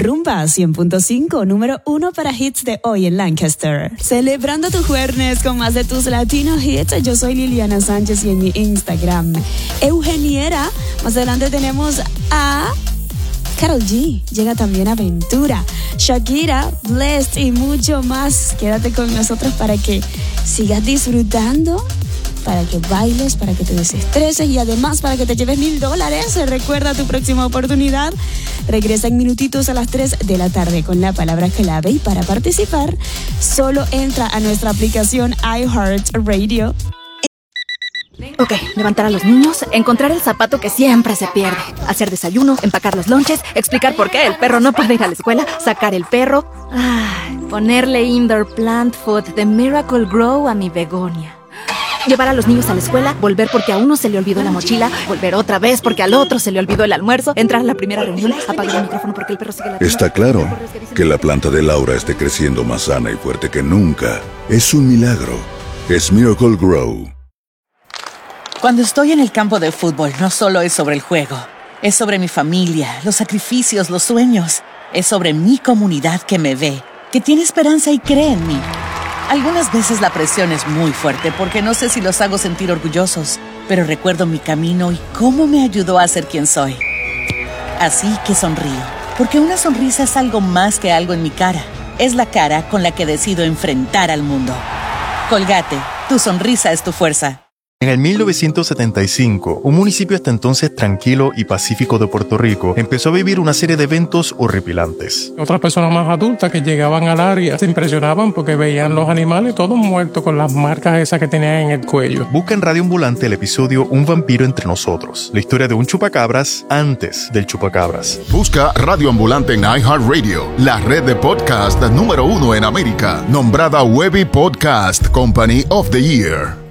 Rumba 100.5, número 1 para hits de hoy en Lancaster. Celebrando tu jueves con más de tus Latino hits, yo soy Liliana Sánchez y en mi Instagram, Eugeniera. Más adelante tenemos a Karol G, llega también Aventura, Shakira, Blessed y mucho más. Quédate con nosotros para que sigas disfrutando, para que bailes, para que te desestreses y además para que te lleves $1,000. Recuerda tu próxima oportunidad. Regresa en minutitos a las 3 de la tarde con la palabra clave y para participar solo entra a nuestra aplicación iHeartRadio. Ok, levantar a los niños, encontrar el zapato que siempre se pierde, hacer desayuno, empacar los lonches, explicar por qué el perro no puede ir a la escuela, sacar el perro, ponerle indoor plant food de Miracle Grow a mi begonia. Llevar a los niños a la escuela, volver porque a uno se le olvidó la mochila, volver otra vez porque al otro se le olvidó el almuerzo, entrar a la primera reunión, apagar el micrófono porque el perro sigue la... Está claro que la planta de Laura esté creciendo más sana y fuerte que nunca. Es un milagro. Es Miracle Grow. Cuando estoy en el campo de fútbol, no solo es sobre el juego. Es sobre mi familia, los sacrificios, los sueños. Es sobre mi comunidad que me ve, que tiene esperanza y cree en mí. Algunas veces la presión es muy fuerte porque no sé si los hago sentir orgullosos, pero recuerdo mi camino y cómo me ayudó a ser quien soy. Así que sonrío, porque una sonrisa es algo más que algo en mi cara. Es la cara con la que decido enfrentar al mundo. Colgate, tu sonrisa es tu fuerza. En el 1975, un municipio hasta entonces tranquilo y pacífico de Puerto Rico empezó a vivir una serie de eventos horripilantes. Otras personas más adultas que llegaban al área se impresionaban porque veían los animales todos muertos con las marcas esas que tenían en el cuello. Busca en Radio Ambulante el episodio Un vampiro entre nosotros, la historia de un chupacabras antes del chupacabras. Busca Radio Ambulante en iHeartRadio, la red de podcast número 1 en América, nombrada Webby Podcast Company of the Year.